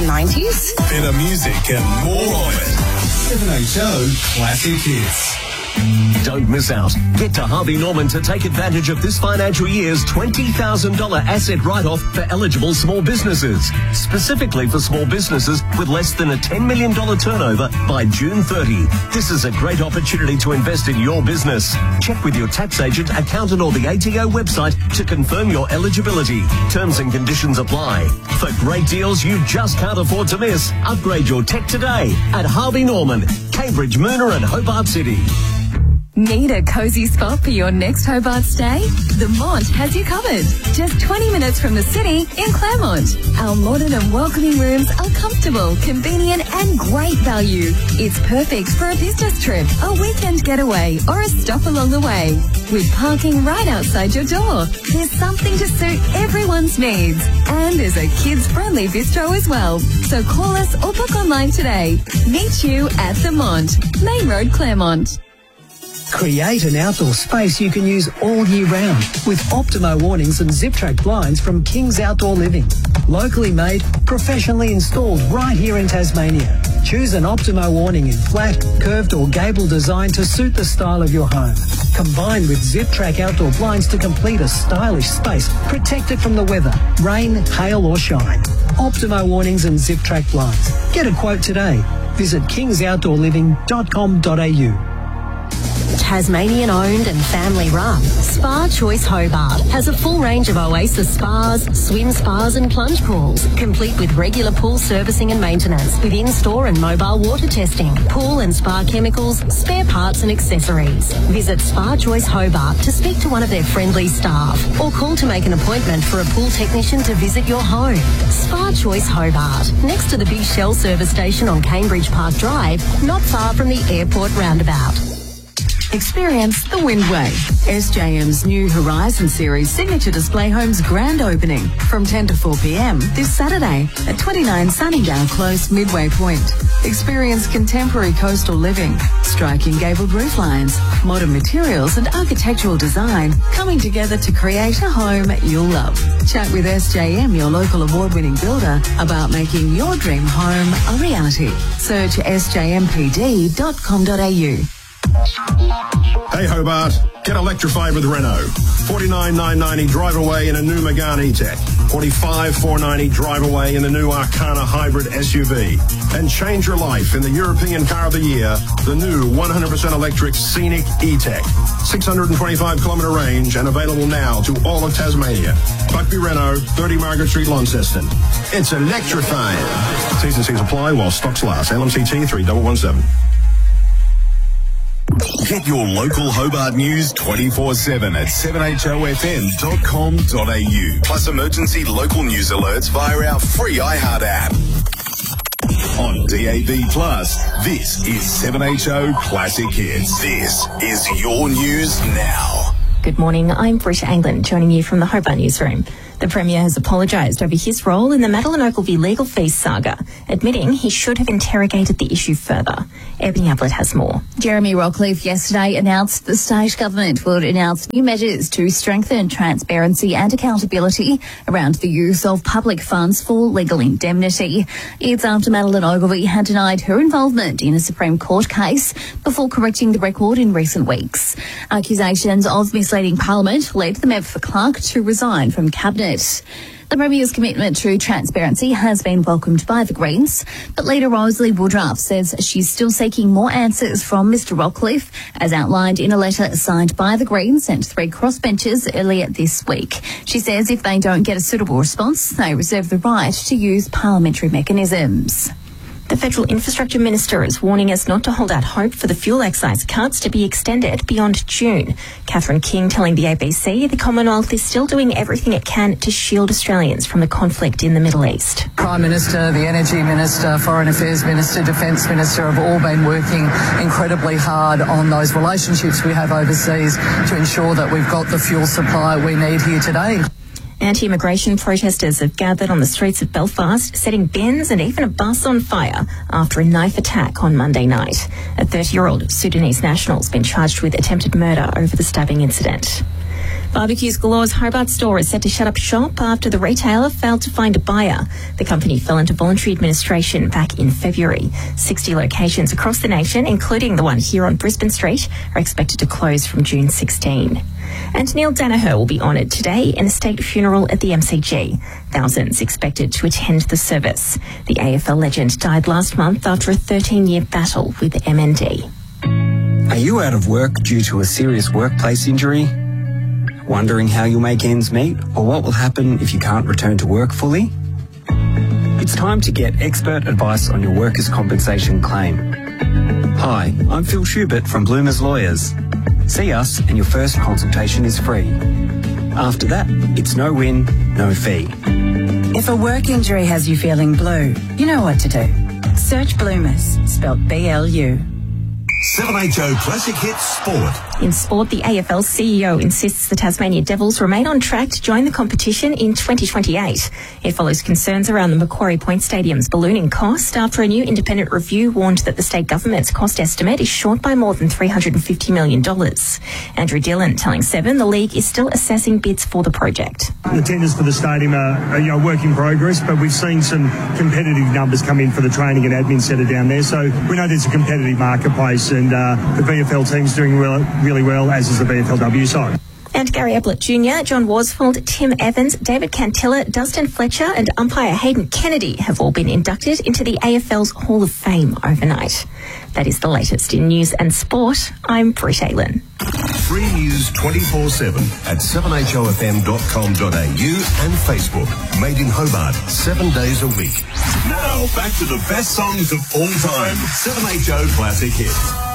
and 90s. Better music and more of it. 7HO Classic Hits. Don't miss out. Get to Harvey Norman to take advantage of this financial year's $20,000 asset write-off for eligible small businesses. Specifically for small businesses with less than a $10 million turnover by June 30. This is a great opportunity to invest in your business. Check with your tax agent, accountant or the ATO website to confirm your eligibility. Terms and conditions apply. For great deals you just can't afford to miss, upgrade your tech today at Harvey Norman, Cambridge, Moona and Hobart City. Need a cosy spot for your next Hobart stay? The Mont has you covered. Just 20 minutes from the city in Claremont. Our modern and welcoming rooms are comfortable, convenient and great value. It's perfect for a business trip, a weekend getaway or a stop along the way. With parking right outside your door, there's something to suit everyone's needs. And there's a kids-friendly bistro as well. So call us or book online today. Meet you at the Mont, Main Road, Claremont. Create an outdoor space you can use all year round with Optimo awnings and Zip-Track blinds from King's Outdoor Living. Locally made, professionally installed right here in Tasmania. Choose an Optimo awning in flat, curved or gable design to suit the style of your home. Combined with Zip-Track outdoor blinds to complete a stylish space protected from the weather, rain, hail or shine. Optimo awnings and Zip-Track blinds. Get a quote today. Visit kingsoutdoorliving.com.au. Tasmanian owned and family run, Spa Choice Hobart has a full range of Oasis spas, swim spas and plunge pools, complete with regular pool servicing and maintenance, with in-store and mobile water testing, pool and spa chemicals, spare parts and accessories. Visit Spa Choice Hobart to speak to one of their friendly staff or call to make an appointment for a pool technician to visit your home. Spa Choice Hobart, next to the Big Shell service station on Cambridge Park Drive, not far from the airport roundabout. Experience the Windway, SJM's new Horizon Series signature display home's grand opening from 10 to 4 p.m. this Saturday at 29 Sunningdale Close, Midway Point. Experience contemporary coastal living, striking gabled roof lines, modern materials and architectural design coming together to create a home you'll love. Chat with SJM, your local award-winning builder, about making your dream home a reality. Search sjmpd.com.au. Hey Hobart, get electrified with Renault. $49,990 drive away in a new Megane E-Tech. $45,490 drive away in the new Arcana hybrid SUV. And change your life in the European Car of the Year, the new 100% electric Scenic E-Tech. 625-kilometre range and available now to all of Tasmania. Buckby Renault, 30 Margaret Street, Launceston. It's electrifying. T's and C's apply while stocks last. LMCT 3117. Get your local Hobart news 24/7 at 7HOFM.com.au. Plus emergency local news alerts via our free iHeart app. On DAB+, this is 7HO Classic Hits. This is your news now. Good morning, I'm Britta Anglin, joining you from the Hobart Newsroom. The Premier has apologised over his role in the Madeline Ogilvie legal fees saga, admitting he should have interrogated the issue further. Ebony Ablett has more. Jeremy Rockcliffe yesterday announced the state government would announce new measures to strengthen transparency and accountability around the use of public funds for legal indemnity. It's after Madeline Ogilvie had denied her involvement in a Supreme Court case before correcting the record in recent weeks. Accusations of misleading Parliament led the member for Clark to resign from Cabinet. The Premier's commitment to transparency has been welcomed by the Greens, but Leader Rosalie Woodruff says she's still seeking more answers from Mr Rockcliffe, as outlined in a letter signed by the Greens and 3 crossbenchers earlier this week. She says if they don't get a suitable response, they reserve the right to use parliamentary mechanisms. The Federal Infrastructure Minister is warning us not to hold out hope for the fuel excise cuts to be extended beyond June. Catherine King telling the ABC the Commonwealth is still doing everything it can to shield Australians from the conflict in the Middle East. Prime Minister, the Energy Minister, Foreign Affairs Minister, Defence Minister have all been working incredibly hard on those relationships we have overseas to ensure that we've got the fuel supply we need here today. Anti-immigration protesters have gathered on the streets of Belfast, setting bins and even a bus on fire after a knife attack on Monday night. A 30-year-old Sudanese national has been charged with attempted murder over the stabbing incident. Barbecues Galore's Hobart store is set to shut up shop after the retailer failed to find a buyer. The company fell into voluntary administration back in February. 60 locations across the nation, including the one here on Brisbane Street, are expected to close from June 16. And Neil Danaher will be honoured today in a state funeral at the MCG. Thousands expected to attend the service. The AFL legend died last month after a 13-year battle with MND. Are you out of work due to a serious workplace injury? Wondering how you'll make ends meet or what will happen if you can't return to work fully? It's time to get expert advice on your workers' compensation claim. Hi, I'm Phil Schubert from Bloomers Lawyers. See us and your first consultation is free. After that, it's no win, no fee. If a work injury has you feeling blue, you know what to do. Search Bloomers, spelled B-L-U. 7HO Classic Hits Sport. In sport, the AFL CEO insists the Tasmania Devils remain on track to join the competition in 2028. It follows concerns around the Macquarie Point Stadium's ballooning cost after a new independent review warned that the state government's cost estimate is short by more than $350 million. Andrew Dillon telling Seven the league is still assessing bids for the project. The tenders for the stadium are a work in progress, but we've seen some competitive numbers come in for the training and admin centre down there. So we know there's a competitive marketplace, and the VFL team's doing really well, as is the VFLW side. And Gary Ablett Jr., John Worsfold, Tim Evans, David Cantilla, Dustin Fletcher and umpire Hayden Kennedy have all been inducted into the AFL's Hall of Fame overnight. That is the latest in news and sport. I'm Britt Aylin. Free news 24/7 at 7hofm.com.au and Facebook. Made in Hobart, 7 days a week. Now back to the best songs of all time. 7HO Classic Hits.